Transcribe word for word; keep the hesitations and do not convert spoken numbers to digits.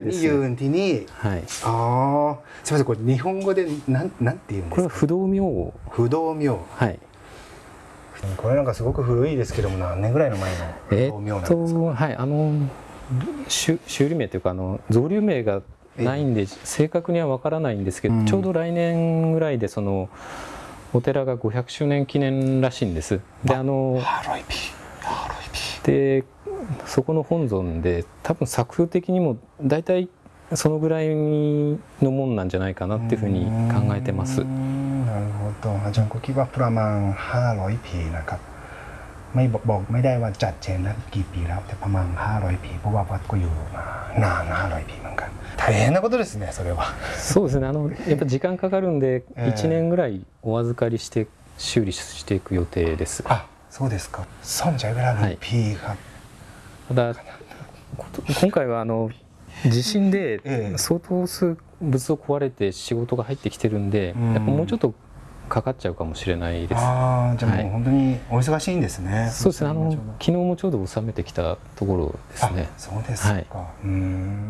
に言うんที่นี่。 はい。 ああ、すみません、これ日本語でなんなんて言うんですか。 これは不動明王。 不動明。 はい。 これなんかすごく古いですけども、何年ぐらいの前の不動明なんですか。 えっとはい、あの修理名というかあの造立名がないんで正確にはわからないんですけど、うん、ちょうど来年ぐらいでそのお寺がごひゃくしゅうねん記念らしいんです。で、あのでそこの本尊で多分作風的にも大体そのぐらいのもんなんじゃないかなっていうふうに考えてます。 なるほど。อาจารย์ก็คิดว่าประมาณห้าร้อยปีนะครับไม่บอกไม่ได้ว่าจัดเจนแล้วกี่ปีแล้วแต่ประมาณห้าร้อยปีเพราะว่าวัดก็อยู่มานานห้าร้อยปีเหมือนกัน大変なことですねそれは。 そうですね。あのやっぱ時間かかるんでいちねんぐらいお預かりして修理していく予定です。 あ、そうですか。そんじゃぐらいปีครับ。 ただ今回はあの地震で相当数物を壊れて仕事が入ってきてるんで、やっぱもうちょっとかかっちゃうかもしれないです。 ああ、じゃあもう本当にお忙しいんですね。 そうですね。あの昨日もちょうど収めてきたところですね。 そうですか。うん。